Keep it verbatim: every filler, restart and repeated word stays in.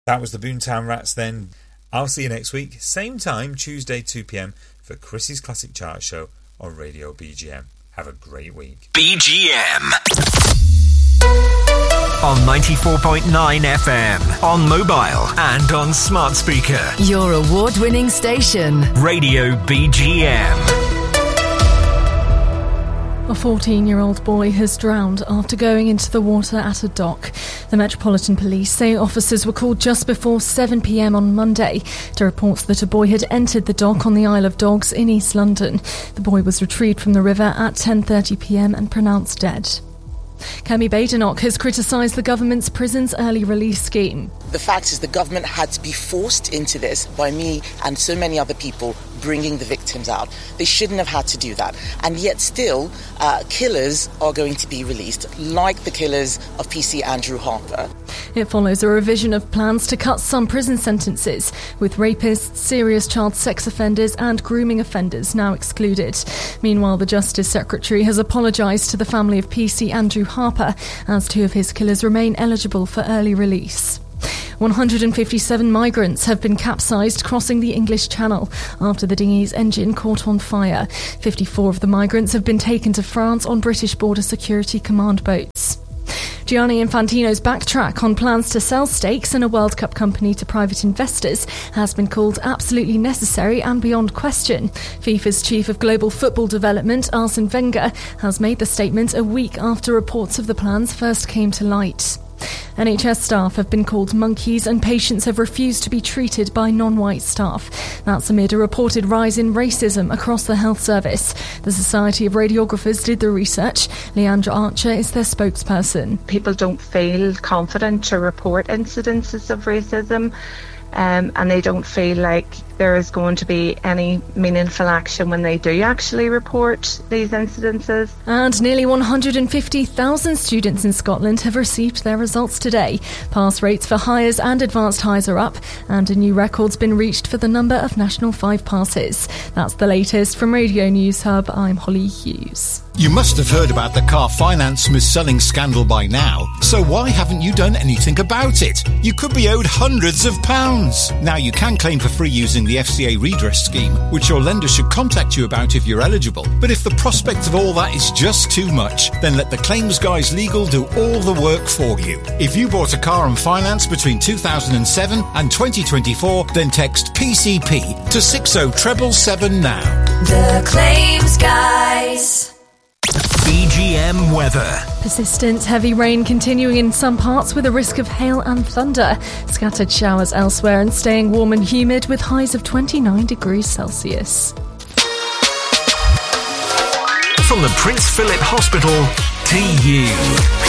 That was the Boomtown Rats then. I'll see you next week, same time, Tuesday two p.m, for Chrissy's Classic Chart Show on Radio B G M. Have a great week. B G M. On ninety-four point nine F M, on mobile and on smart speaker. Your award-winning station. Radio B G M. A fourteen-year-old boy has drowned after going into the water at a dock. The Metropolitan Police say officers were called just before seven p.m. on Monday to reports that a boy had entered the dock on the Isle of Dogs in East London. The boy was retrieved from the river at ten thirty p.m. and pronounced dead. Kemi Badenoch has criticised the government's prisons early release scheme. The fact is the government had to be forced into this by me and so many other people bringing the victims out. They shouldn't have had to do that. And yet still, uh, killers are going to be released, like the killers of P C Andrew Harper. It follows a revision of plans to cut some prison sentences, with rapists, serious child sex offenders and grooming offenders now excluded. Meanwhile, the Justice Secretary has apologised to the family of P C Andrew Harper, as two of his killers remain eligible for early release. one hundred fifty-seven migrants have been capsized crossing the English Channel after the dinghy's engine caught on fire. fifty-four of the migrants have been taken to France on British Border Security Command boats. Gianni Infantino's backtrack on plans to sell stakes in a World Cup company to private investors has been called absolutely necessary and beyond question. FIFA's chief of global football development, Arsene Wenger, has made the statement a week after reports of the plans first came to light. N H S staff have been called monkeys and patients have refused to be treated by non-white staff. That's amid a reported rise in racism across the health service. The Society of Radiographers did the research. Leandra Archer is their spokesperson. People don't feel confident to report incidences of racism. Um, and they don't feel like there is going to be any meaningful action when they do actually report these incidences. And nearly one hundred fifty thousand students in Scotland have received their results today. Pass rates for Highers and Advanced Highers are up, and a new record's been reached for the number of National five passes. That's the latest from Radio News Hub. I'm Holly Hughes. You must have heard about the car finance mis-selling scandal by now, so why haven't you done anything about it? You could be owed hundreds of pounds. Now you can claim for free using the F C A redress scheme, which your lender should contact you about if you're eligible. But if the prospect of all that is just too much, then let the Claims Guys Legal do all the work for you. If you bought a car on finance between two thousand seven and twenty twenty-four, then text P C P to six oh seven seven now. The Claims Guys. B G M weather. Persistent heavy rain continuing in some parts with a risk of hail and thunder. Scattered showers elsewhere and staying warm and humid with highs of twenty-nine degrees Celsius. From the Prince Philip Hospital to you.